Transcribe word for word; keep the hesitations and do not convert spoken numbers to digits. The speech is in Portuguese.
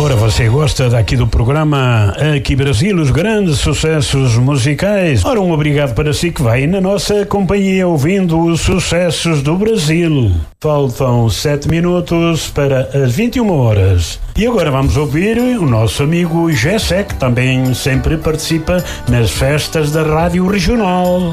Ora, você gosta daqui do programa Aqui Brasil, os grandes sucessos musicais? Ora, um obrigado para si que vai na nossa companhia ouvindo os sucessos do Brasil. Faltam sete minutos para as vinte e uma horas. E agora vamos ouvir o nosso amigo Gessé, que também sempre participa nas festas da Rádio Regional.